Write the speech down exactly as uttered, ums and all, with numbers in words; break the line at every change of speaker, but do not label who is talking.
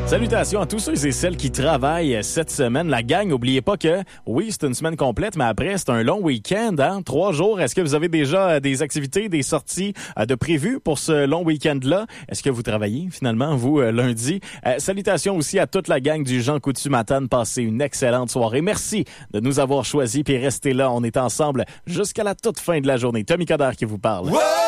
Salutations à tous ceux et celles qui travaillent cette semaine. La gang, n'oubliez pas que, oui, c'est une semaine complète, mais après, c'est un long week-end, hein? Trois jours. Est-ce que vous avez déjà des activités, des sorties euh, de prévues pour ce long week-end-là? Est-ce que vous travaillez, finalement, vous, euh, lundi? Euh, salutations aussi à toute la gang du Jean Coutu Matane. Passez une excellente soirée. Merci de nous avoir choisis, puis restez là. On est ensemble jusqu'à la toute fin de la journée. Tommy Coderre qui vous parle. Ouais!